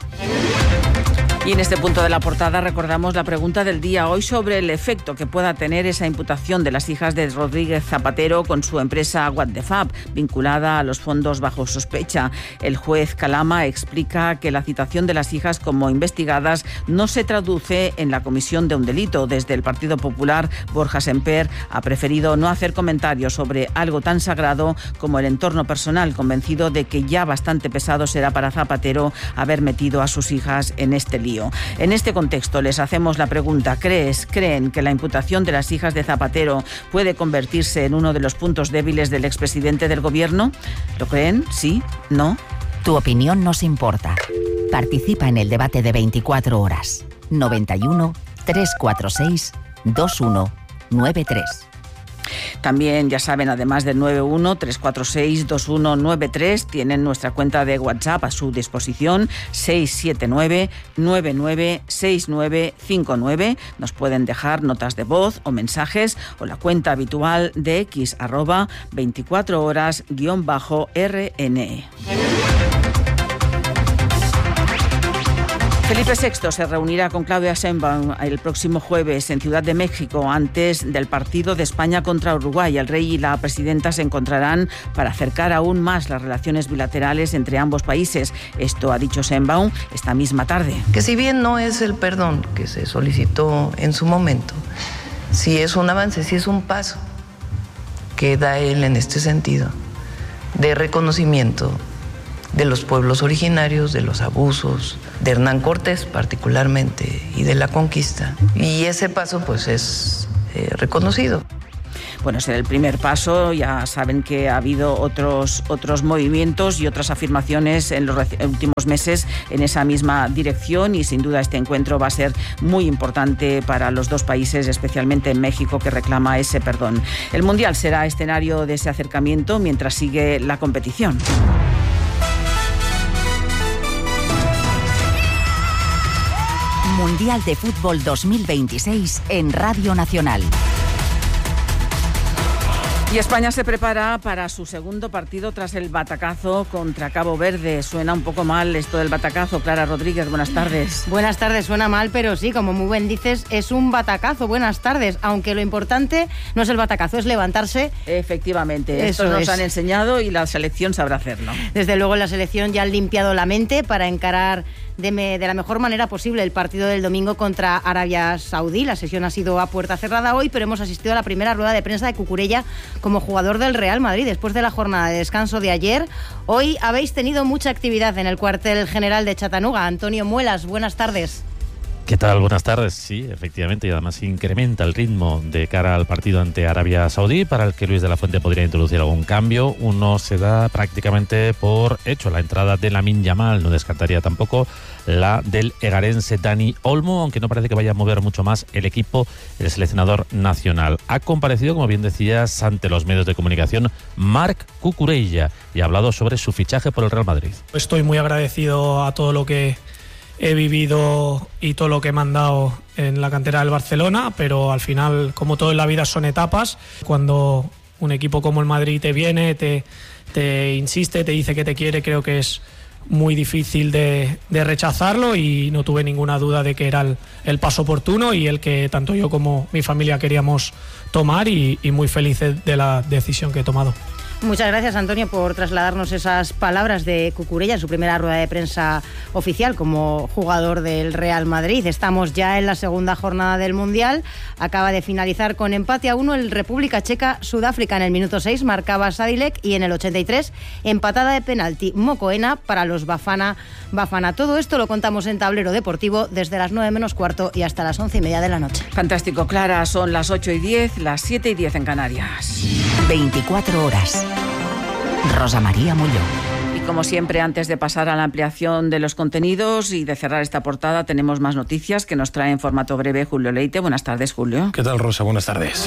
Y en este punto de la portada recordamos la pregunta del día hoy sobre el efecto que pueda tener esa imputación de las hijas de Rodríguez Zapatero con su empresa What the Fab, vinculada a los fondos bajo sospecha. El juez Calama explica que la citación de las hijas como investigadas no se traduce en la comisión de un delito. Desde el Partido Popular, Borja Semper ha preferido no hacer comentarios sobre algo tan sagrado como el entorno personal, convencido de que ya bastante pesado será para Zapatero haber metido a sus hijas en este lío. En este contexto les hacemos la pregunta: ¿creen que la imputación de las hijas de Zapatero puede convertirse en uno de los puntos débiles del expresidente del gobierno? ¿Lo creen? ¿Sí? ¿No? Tu opinión nos importa. Participa en el debate de 24 horas. 91 346 2193. También, ya saben, además del 91-346-2193, tienen nuestra cuenta de WhatsApp a su disposición, 679-996959. Nos pueden dejar notas de voz o mensajes, o la cuenta habitual de X, @24horas_RN. Felipe VI se reunirá con Claudia Sheinbaum el próximo jueves en Ciudad de México antes del partido de España contra Uruguay. El rey y la presidenta se encontrarán para acercar aún más las relaciones bilaterales entre ambos países. Esto ha dicho Sheinbaum esta misma tarde. Que si bien no es el perdón que se solicitó en su momento, sí es un avance, sí es un paso que da él en este sentido de reconocimiento de los pueblos originarios, de los abusos, de Hernán Cortés particularmente y de la conquista. Y ese paso pues es reconocido. Bueno, será el primer paso. Ya saben que ha habido otros movimientos y otras afirmaciones en los últimos meses en esa misma dirección, y sin duda este encuentro va a ser muy importante para los dos países, especialmente en México, que reclama ese perdón. El Mundial será escenario de ese acercamiento mientras sigue la competición. Mundial de Fútbol 2026 en Radio Nacional. Y España se prepara para su segundo partido tras el batacazo contra Cabo Verde. Suena un poco mal esto del batacazo. Clara Rodríguez, buenas tardes. Buenas tardes, suena mal, pero sí, como muy bien dices, es un batacazo. Buenas tardes, aunque lo importante no es el batacazo, es levantarse. Efectivamente, esto nos han enseñado y la selección sabrá hacerlo. Desde luego la selección ya ha limpiado la mente para encarar de la mejor manera posible el partido del domingo contra Arabia Saudí. La sesión ha sido a puerta cerrada hoy, pero hemos asistido a la primera rueda de prensa de Cucurella como jugador del Real Madrid después de la jornada de descanso de ayer. Hoy habéis tenido mucha actividad en el cuartel general de Chattanooga. Antonio Muelas, buenas tardes. ¿Qué tal? Buenas tardes. Sí, efectivamente, y además incrementa el ritmo de cara al partido ante Arabia Saudí, para el que Luis de la Fuente podría introducir algún cambio. Uno se da prácticamente por hecho, la entrada de Lamine Yamal, no descartaría tampoco la del egarense Dani Olmo, aunque no parece que vaya a mover mucho más el equipo, el seleccionador nacional. Ha comparecido, como bien decías, ante los medios de comunicación Marc Cucurella y ha hablado sobre su fichaje por el Real Madrid. Estoy muy agradecido a todo lo que he vivido y todo lo que me han dado en la cantera del Barcelona, pero al final, como todo en la vida, son etapas. Cuando un equipo como el Madrid te viene, te insiste, te dice que te quiere, creo que es muy difícil de rechazarlo, y no tuve ninguna duda de que era el paso oportuno y el que tanto yo como mi familia queríamos tomar, y muy felices de la decisión que he tomado. Muchas gracias, Antonio, por trasladarnos esas palabras de Cucurella en su primera rueda de prensa oficial como jugador del Real Madrid. Estamos ya en la segunda jornada del Mundial. Acaba de finalizar con empate a 1 el República Checa-Sudáfrica. En el minuto 6 marcaba Sadilek y en el 83 empatada de penalti Mokoena para los Bafana. Todo esto lo contamos en Tablero Deportivo desde las 9 menos cuarto y hasta las 11:30 de la noche. Fantástico, Clara. Son las 8:10, las 7:10 en Canarias. 24 horas. Rosa María Mulló. Y como siempre, antes de pasar a la ampliación de los contenidos y de cerrar esta portada, tenemos más noticias que nos trae en formato breve Julio Leite. Buenas tardes, Julio. ¿Qué tal, Rosa? Buenas tardes.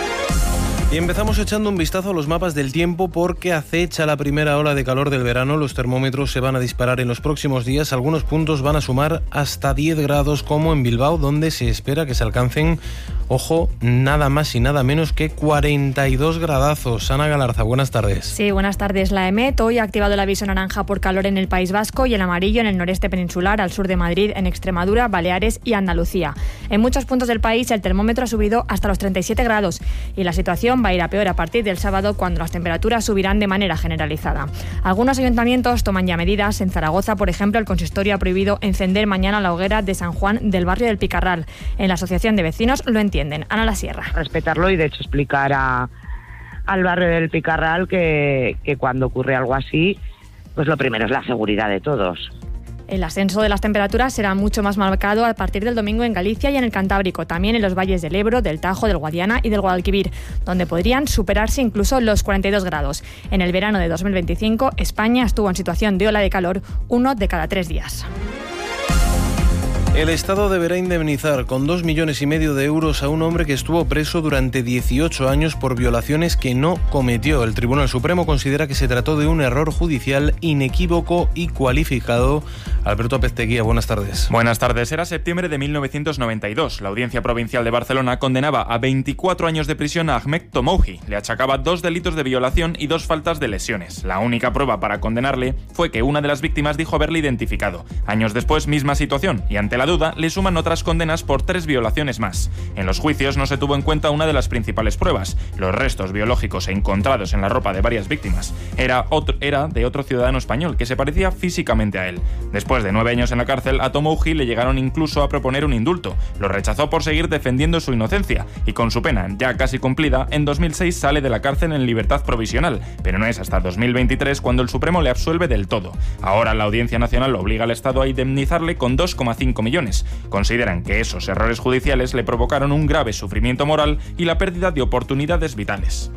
Y empezamos echando un vistazo a los mapas del tiempo, porque acecha la primera ola de calor del verano. Los termómetros se van a disparar en los próximos días. Algunos puntos van a sumar hasta 10 grados, como en Bilbao, donde se espera que se alcancen, ojo, nada más y nada menos que 42 gradazos. Ana Galarza, buenas tardes. Sí, buenas tardes. La EMET hoy ha activado el aviso naranja por calor en el País Vasco y el amarillo en el noreste peninsular, al sur de Madrid, en Extremadura, Baleares y Andalucía. En muchos puntos del país el termómetro ha subido hasta los 37 grados y la situación va a ir a peor a partir del sábado, cuando las temperaturas subirán de manera generalizada. Algunos ayuntamientos toman ya medidas. En Zaragoza, por ejemplo, el consistorio ha prohibido encender mañana la hoguera de San Juan del barrio del Picarral. En la asociación de vecinos lo entienden. Ana La Sierra. Respetarlo y, de hecho, explicar al barrio del Picarral que cuando ocurre algo así, pues lo primero es la seguridad de todos. El ascenso de las temperaturas será mucho más marcado a partir del domingo en Galicia y en el Cantábrico, también en los valles del Ebro, del Tajo, del Guadiana y del Guadalquivir, donde podrían superarse incluso los 42 grados. En el verano de 2025, España estuvo en situación de ola de calor 1 de cada 3 días. El Estado deberá indemnizar con 2,5 millones de euros a un hombre que estuvo preso durante 18 años por violaciones que no cometió. El Tribunal Supremo considera que se trató de un error judicial inequívoco y cualificado. Alberto Pezteguía, buenas tardes. Buenas tardes. Era septiembre de 1992. La Audiencia Provincial de Barcelona condenaba a 24 años de prisión a Ahmed Tomouhi. Le achacaba 2 delitos de violación y 2 faltas de lesiones. La única prueba para condenarle fue que una de las víctimas dijo haberle identificado. Años después, misma situación, y ante la duda le suman otras condenas por 3 violaciones más. En los juicios no se tuvo en cuenta una de las principales pruebas: los restos biológicos encontrados en la ropa de varias víctimas. Era de otro ciudadano español que se parecía físicamente a él. Después de 9 años en la cárcel, a Tomouhi le llegaron incluso a proponer un indulto. Lo rechazó por seguir defendiendo su inocencia, y con su pena ya casi cumplida, en 2006 sale de la cárcel en libertad provisional, pero no es hasta 2023 cuando el Supremo le absuelve del todo. Ahora la Audiencia Nacional obliga al Estado a indemnizarle con 2,5 millones. Consideran que esos errores judiciales le provocaron un grave sufrimiento moral y la pérdida de oportunidades vitales.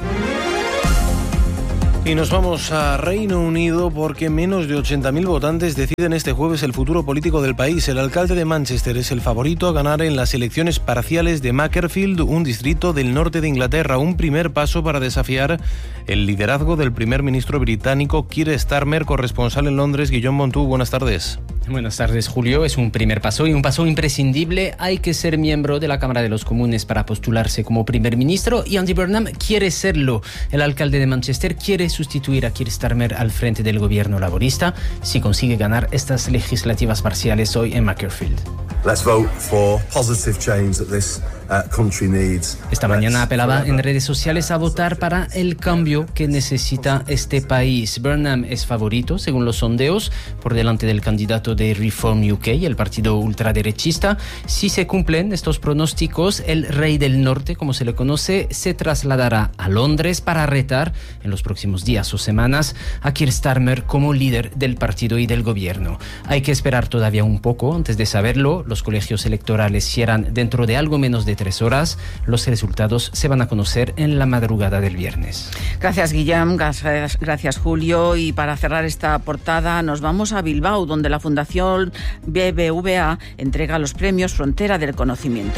Y nos vamos a Reino Unido, porque menos de 80.000 votantes deciden este jueves el futuro político del país. El alcalde de Manchester es el favorito a ganar en las elecciones parciales de Macclesfield, un distrito del norte de Inglaterra. Un primer paso para desafiar el liderazgo del primer ministro británico Keir Starmer. Corresponsal en Londres, Guillaume Montú, buenas tardes. Buenas tardes, Julio. Es un primer paso y un paso imprescindible. Hay que ser miembro de la Cámara de los Comunes para postularse como primer ministro, y Andy Burnham quiere serlo. El alcalde de Manchester quiere sustituir a Keir Starmer al frente del gobierno laborista si consigue ganar estas legislativas parciales hoy en Macclesfield. Let's vote for positive change that this Esta mañana apelaba en redes sociales a votar para el cambio que necesita este país. Burnham es favorito, según los sondeos, por delante del candidato de Reform UK, el partido ultraderechista. Si se cumplen estos pronósticos, el rey del norte, como se le conoce, se trasladará a Londres para retar en los próximos días o semanas a Keir Starmer como líder del partido y del gobierno. Hay que esperar todavía un poco antes de saberlo. Los colegios electorales cierran dentro de algo menos de 3 horas. Los resultados se van a conocer en la madrugada del viernes. Gracias, Guillem. Gracias, Julio. Y para cerrar esta portada nos vamos a Bilbao, donde la Fundación BBVA entrega los premios Frontera del Conocimiento.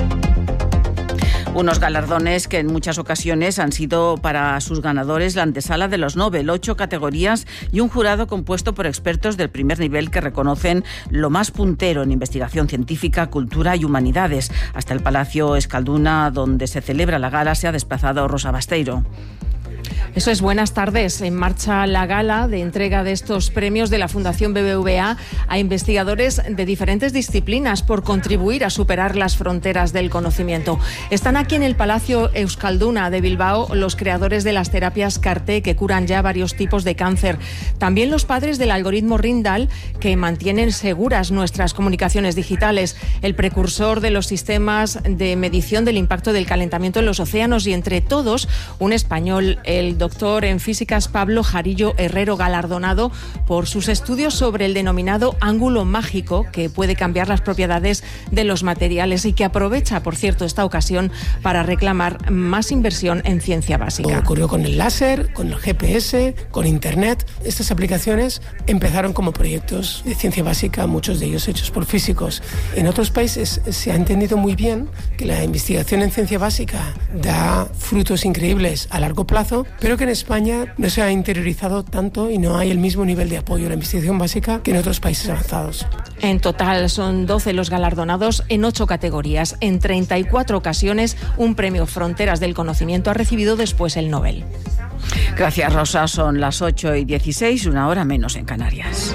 Unos galardones que en muchas ocasiones han sido para sus ganadores la antesala de los Nobel, 8 categorías y un jurado compuesto por expertos del primer nivel que reconocen lo más puntero en investigación científica, cultura y humanidades. Hasta el Palacio Euskalduna, donde se celebra la gala, se ha desplazado Rosa Basteiro. Eso es, buenas tardes. En marcha la gala de entrega de estos premios de la Fundación BBVA a investigadores de diferentes disciplinas por contribuir a superar las fronteras del conocimiento. Están aquí en el Palacio Euskalduna de Bilbao los creadores de las terapias CAR-T que curan ya varios tipos de cáncer. También los padres del algoritmo Rindal que mantienen seguras nuestras comunicaciones digitales. El precursor de los sistemas de medición del impacto del calentamiento en los océanos y entre todos un español, el doctor en físicas Pablo Jarillo Herrero, galardonado por sus estudios sobre el denominado ángulo mágico que puede cambiar las propiedades de los materiales y que aprovecha, por cierto, esta ocasión para reclamar más inversión en ciencia básica. Ocurrió con el láser, con el GPS, con Internet. Estas aplicaciones empezaron como proyectos de ciencia básica, muchos de ellos hechos por físicos. En otros países se ha entendido muy bien que la investigación en ciencia básica da frutos increíbles a largo plazo, pero que en España no se ha interiorizado tanto y no hay el mismo nivel de apoyo a la investigación básica que en otros países avanzados. En total son 12 los galardonados en 8 categorías. En 34 ocasiones un premio Fronteras del Conocimiento ha recibido después el Nobel. Gracias, Rosa. Son las 8:16, 1 hora menos en Canarias.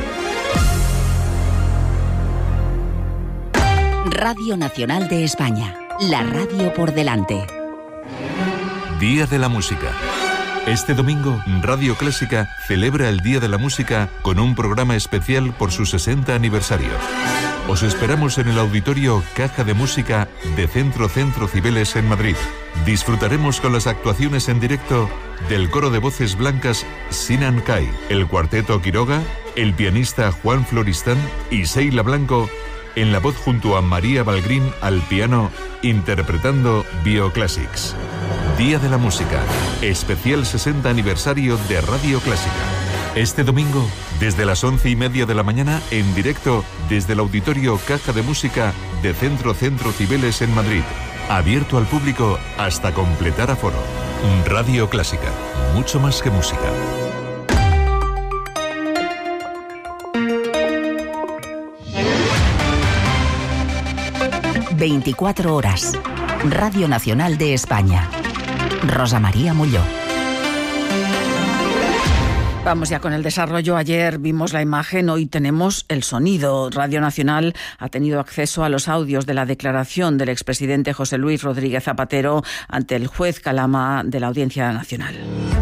Radio Nacional de España. La radio por delante. Día de la Música. Este domingo, Radio Clásica celebra el Día de la Música con un programa especial por su 60 aniversario. Os esperamos en el auditorio Caja de Música de Centro Cibeles en Madrid. Disfrutaremos con las actuaciones en directo del coro de voces blancas Sinan Kai, el cuarteto Quiroga, el pianista Juan Floristán y Seila Blanco en la voz junto a María Balgrín al piano, interpretando Bioclassics. Día de la Música, especial 60 aniversario de Radio Clásica. Este domingo, desde las 11:30 de la mañana, en directo desde el auditorio Caja de Música de Centro Cibeles en Madrid. Abierto al público hasta completar aforo. Radio Clásica, mucho más que música. ...24 horas. Radio Nacional de España. Rosa María Molló. Vamos ya con el desarrollo. Ayer vimos la imagen, hoy tenemos el sonido. Radio Nacional ha tenido acceso a los audios de la declaración del expresidente José Luis Rodríguez Zapatero ante el juez Calama de la Audiencia Nacional.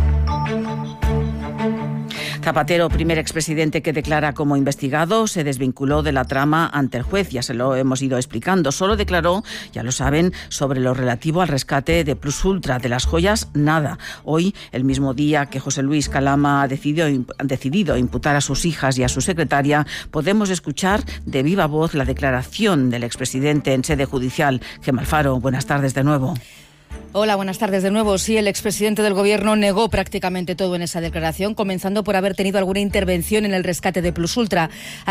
Zapatero, primer expresidente que declara como investigado, se desvinculó de la trama ante el juez, ya se lo hemos ido explicando. Solo declaró, ya lo saben, sobre lo relativo al rescate de Plus Ultra, de las joyas, nada. Hoy, el mismo día que José Luis Calama ha decidido imputar a sus hijas y a su secretaria, podemos escuchar de viva voz la declaración del expresidente en sede judicial. Gemma Alfaro, buenas tardes de nuevo. Hola, buenas tardes de nuevo. Sí, el expresidente del Gobierno negó prácticamente todo en esa declaración, comenzando por haber tenido alguna intervención en el rescate de Plus Ultra.